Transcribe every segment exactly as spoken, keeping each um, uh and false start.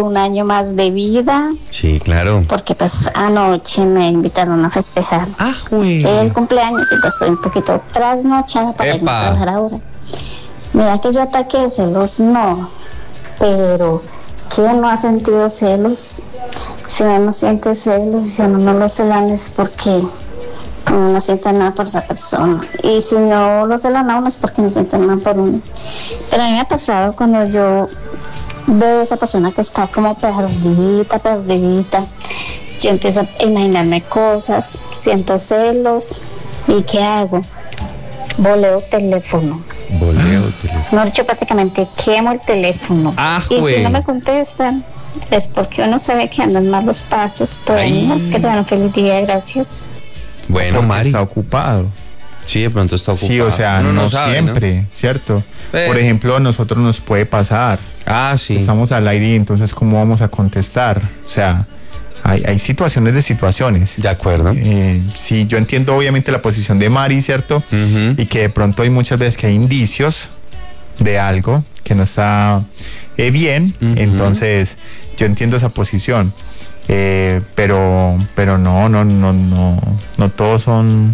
un año más de vida. Sí, claro. Porque pues anoche me invitaron a festejar ah, güey. el cumpleaños y pues estoy un poquito trasnochada para irme a trabajar ahora. Mira que yo ataque de celos no, pero ¿quién no ha sentido celos? Si uno no siente celos, si uno no lo celan es porque uno no siente nada por esa persona. Y si no lo celan a uno es porque no siente nada por uno. Pero a mí me ha pasado cuando yo veo a esa persona que está como perdidita, perdidita, yo empiezo a imaginarme cosas, siento celos. ¿Y qué hago? Voleo teléfono. Voleo teléfono. No, yo prácticamente quemo el teléfono. Ah, y güey. si no me contestan, es porque uno sabe que andan malos pasos. Bueno, que tengan un feliz día, gracias. Bueno, porque Mari. está ocupado. Sí, de pronto está ocupado. Sí, o sea, uno no, no sabe, siempre, ¿no? ¿cierto? Pero... Por ejemplo, a nosotros nos puede pasar. Ah, sí. Estamos al aire y entonces, ¿cómo vamos a contestar? O sea, hay, hay situaciones de situaciones. De acuerdo. Eh, sí, yo entiendo obviamente la posición de Mari, ¿cierto? Uh-huh. Y que de pronto hay muchas veces que hay indicios de algo que no está eh, bien. Uh-huh. Entonces, yo entiendo esa posición. Eh, pero, pero no, no, no, no, no todos son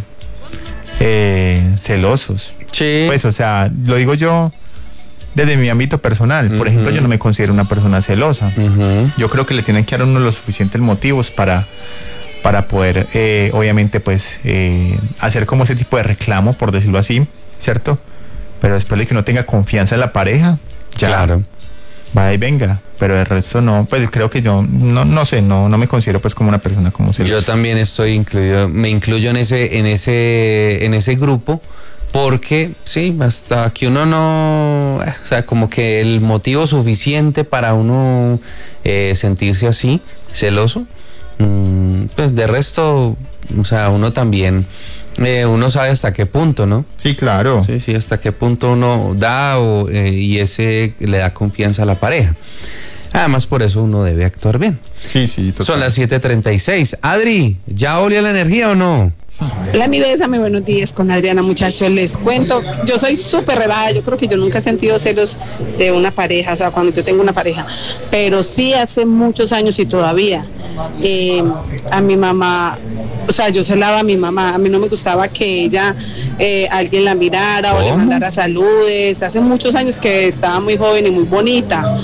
eh, celosos. Sí. Pues, o sea, lo digo yo desde mi ámbito personal. Por uh-huh. ejemplo, yo no me considero una persona celosa. Uh-huh. Yo creo que le tienen que dar uno los suficientes motivos para, para poder, eh, obviamente, pues, eh, hacer como ese tipo de reclamo, por decirlo así, ¿cierto? Pero después de que uno tenga confianza en la pareja, ya. Claro. Va y venga, pero el resto no, pues creo que yo, no, no sé, no, no me considero pues como una persona como celosa. Yo también estoy incluido, me incluyo en ese, en ese, en ese grupo, porque sí, hasta que uno no, o sea, como que el motivo suficiente para uno eh, sentirse así, celoso, mmm, pues de resto, o sea, uno también... Eh, uno sabe hasta qué punto, ¿no? Sí, claro. Sí, sí, hasta qué punto uno da o, eh, y ese le da confianza a la pareja. Además, por eso uno debe actuar bien. Sí, sí, total. Son las siete treinta y seis. Adri, ¿ya olió la energía o no? Hola, mi bésame, buenos días con Adriana, muchachos. Les cuento, yo soy súper relajada, yo creo que yo nunca he sentido celos de una pareja, o sea, cuando yo tengo una pareja, pero sí hace muchos años y todavía eh, a mi mamá, o sea, yo celaba a mi mamá, a mí no me gustaba que ella, eh, alguien la mirara ¿Cómo? O le mandara saludes, hace muchos años que estaba muy joven y muy bonita.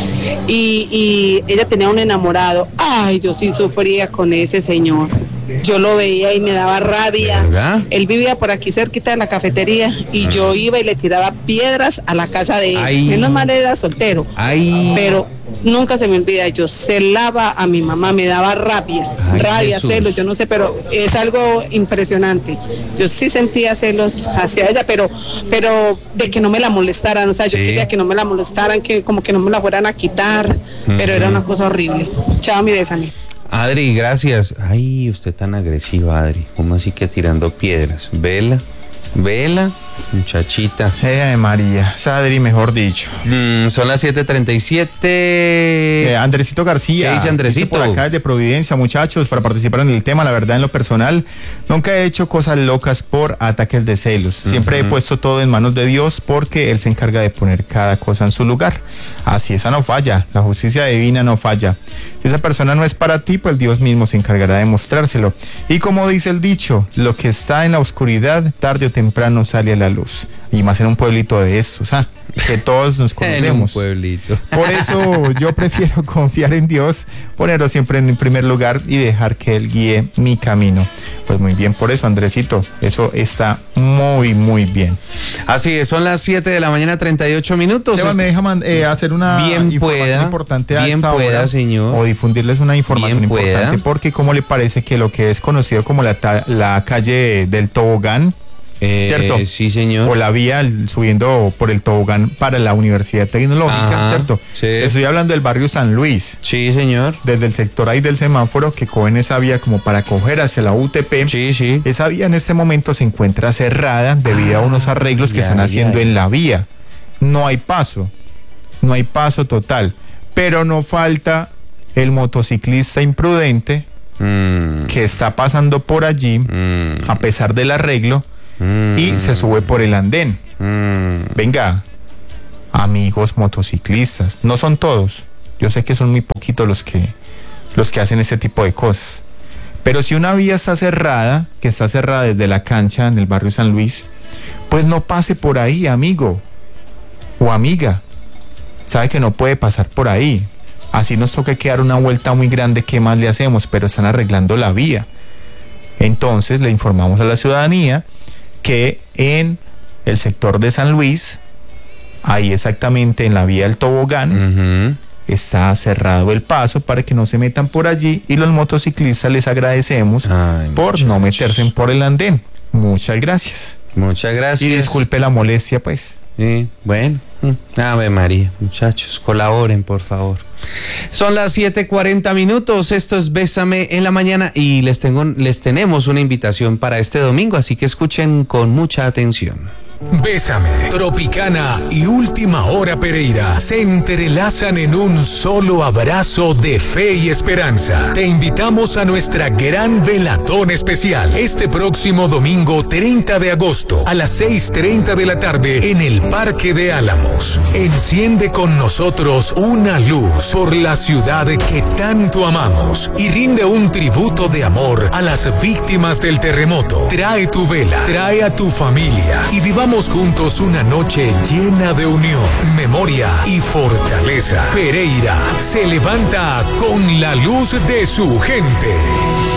Y, y ella tenía un enamorado. Ay, yo sí sufría con ese señor. Yo lo veía y me daba rabia. ¿Verdad? Él vivía por aquí cerquita de la cafetería y yo iba y le tiraba piedras a la casa de él. Ay. Menos mal era soltero. Ay. Pero nunca se me olvida, yo celaba a mi mamá, me daba rabia, Ay, rabia, Jesús. celos, yo no sé, pero es algo impresionante. Yo sí sentía celos hacia ella, pero pero de que no me la molestaran, o sea, yo Sí. quería que no me la molestaran, que como que no me la fueran a quitar, Uh-huh. pero era una cosa horrible. Chao, mi bésame. Adri, gracias. Ay, usted tan agresiva, Adri. ¿Cómo así que tirando piedras? Vela, vela, muchachita. Eh, María, Sadri, mejor dicho. Mm, son las siete treinta y siete. Eh, Andresito García. ¿Qué dice Andresito? Dice por acá de Providencia, muchachos, para participar en el tema, la verdad, en lo personal, nunca he hecho cosas locas por ataques de celos. Siempre uh-huh. he puesto todo en manos de Dios porque Él se encarga de poner cada cosa en su lugar. Así, esa no falla, la justicia divina no falla. Si esa persona no es para ti, pues Dios mismo se encargará de mostrárselo. Y como dice el dicho, lo que está en la oscuridad, tarde o temprano sale a la luz. Y más en un pueblito de estos, ¿ah? Que todos nos conocemos. En un pueblito. Por eso yo prefiero confiar en Dios, ponerlo siempre en primer lugar y dejar que Él guíe mi camino. Pues muy bien por eso, Andresito. Eso está muy, muy bien. Así es, son las siete de la mañana, treinta y ocho minutos. Seba, me deja man, eh, hacer una bien información pueda, importante a bien esta pueda, hora, señor. o difundirles una información Bien importante, pueda. porque ¿cómo le parece que lo que es conocido como la, ta- la calle del tobogán, Eh, ¿cierto? Sí, señor. O la vía el- subiendo por el tobogán para la Universidad Tecnológica, Ajá, ¿cierto? sí. Estoy hablando del barrio San Luis. Sí, señor. Desde el sector ahí del semáforo que cogen esa vía como para coger hacia la U T P. Sí, sí. Esa vía en este momento se encuentra cerrada debido Ah, a unos arreglos que ya, están haciendo ya. en la vía. No hay paso, no hay paso total, pero no falta el motociclista imprudente Mm, que está pasando por allí mm, a pesar del arreglo mm, y se sube por el andén. mm. Venga, amigos motociclistas, no son todos. Yo sé que son muy poquitos los que, los que hacen ese tipo de cosas. Pero si una vía está cerrada, que está cerrada desde la cancha en el barrio San Luis, pues no pase por ahí, amigo o amiga. Sabe que no puede pasar por ahí. Así nos toca que dar una vuelta muy grande, ¿qué más le hacemos? Pero están arreglando la vía. Entonces le informamos a la ciudadanía que en el sector de San Luis, ahí exactamente en la vía del tobogán, uh-huh, está cerrado el paso para que no se metan por allí, y los motociclistas les agradecemos Ay, por muchachos. no meterse por el andén. Muchas gracias. Muchas gracias. Y disculpe la molestia, pues. Sí, bueno, Ave María, muchachos, colaboren, por favor. Son las siete cuarenta minutos, esto es Bésame en la Mañana y les, tengo, les tenemos una invitación para este domingo, así que escuchen con mucha atención. Bésame, Tropicana y Última Hora Pereira se entrelazan en un solo abrazo de fe y esperanza. Te invitamos a nuestra gran velatón especial este próximo domingo treinta de agosto a las seis treinta de la tarde en el Parque de Álamos. Enciende con nosotros una luz por la ciudad que tanto amamos y rinde un tributo de amor a las víctimas del terremoto. Trae tu vela, trae a tu familia y vivamos juntos una noche llena de unión, memoria y fortaleza. Pereira se levanta con la luz de su gente.